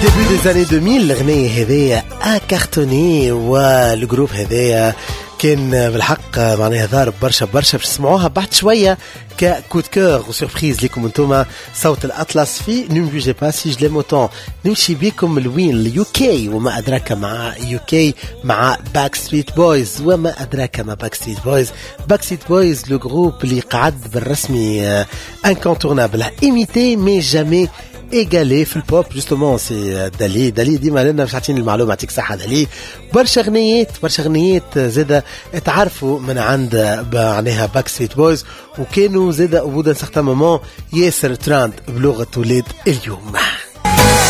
début des années 2000 الغنية هذية كارتوني والجروب هذية كان بالحق معناها ضارب برشا باش تسمعوها بعد شوية ككود كور وسوربريز لكم انتوما صوت الأطلس في نو بوجي با سي جو لي موتون. نمشي بكم لوين اليو كي وما أدراك مع يو كي مع باك ستريت بويز وما أدراك مع باك ستريت بويز. باك ستريت بويز لو جروب اللي قعد بالرسمي انكونتورنابل ايميتي مي جامي égalé في البوب جوستومون سي دالي ديما لنا باش تعطيني المعلومه يعطيك صحه دالي. برشا غنيات زاده تعرفوا من عند معناها باك ستريت بويز وكانوا زاده وبودا سيغتان مومون ياسر تراند بلغه ولاد اليوم.